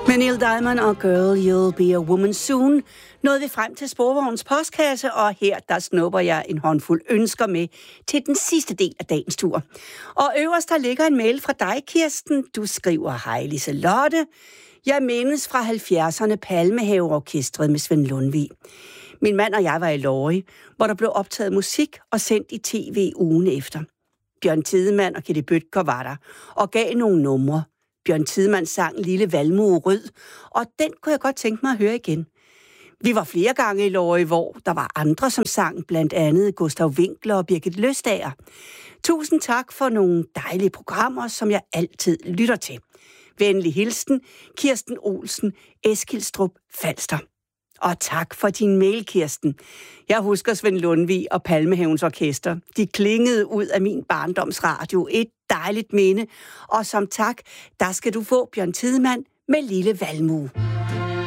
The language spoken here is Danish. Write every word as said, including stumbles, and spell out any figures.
Med Neil Diamond og Girl, You'll Be a Woman Soon nåede vi frem til Sporvognens postkasse, og her der snupper jeg en håndfuld ønsker med til den sidste del af dagens tur. Og øverst der ligger en mail fra dig, Kirsten. Du skriver: Hej Liselotte. Jeg mindes fra halvfjerdserne Palmehaveorkestret med Svend Lundvig. Min mand og jeg var i Lorry, hvor der blev optaget musik og sendt i tv ugen efter. Bjørn Tidemand og Kitty Bødker var der og gav nogle numre. Bjørn Tidemand sang Lille Valmue Rød, og den kunne jeg godt tænke mig at høre igen. Vi var flere gange i Lorry, hvor der var andre, som sang, blandt andet Gustav Winkler og Birgit Løstager. Tusind tak for nogle dejlige programmer, som jeg altid lytter til. Venlig hilsen, Kirsten Olsen, Eskilstrup, Falster. Og tak for din mail, Kirsten. Jeg husker Svend Lundvig og Palmehavens Orkester. De klingede ud af min barndomsradio. Et dejligt minde. Og som tak, der skal du få Bjørn Tidemand med Lille Valmue.